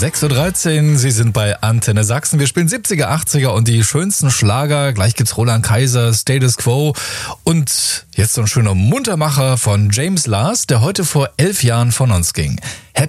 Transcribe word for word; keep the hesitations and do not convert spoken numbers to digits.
sechs Uhr dreizehn, Sie sind bei Antenne Sachsen. Wir spielen siebziger, achtziger und die schönsten Schlager. Gleich gibt's Roland Kaiser, Status Quo und jetzt so ein schöner Muntermacher von James Last, der heute vor elf Jahren von uns ging. Happy